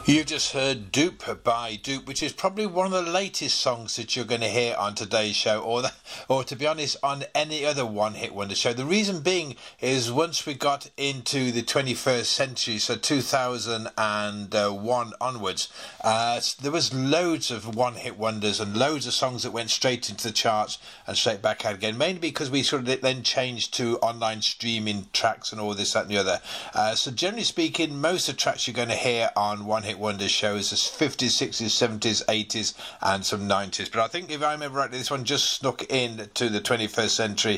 You just heard Dupe by Dupe, which is probably one of the latest songs that you're going to hear on today's show, or to be honest, on any other one-hit wonder show. The reason being is once we got into the 21st century, so 2001 onwards, there was loads of one-hit wonders and loads of songs that went straight into the charts and straight back out again, mainly because we sort of then changed to online streaming tracks and all this, that and the other. So generally speaking, most of the tracks you're going to hear on one-hit wonder shows is 50s, 60s, 70s, 80s and some 90s. But I think if I remember rightly, this one just snuck in to the 21st century